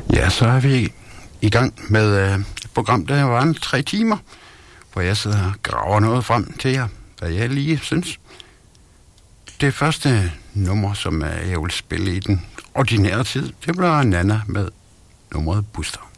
Ja, så er vi i gang med et program, der var 3 timer, hvor jeg sidder og graver noget frem til jer, hvad jeg lige synes. Det første nummer, som jeg vil spille i den ordinære tid, det bliver Nana med nummeret Buster.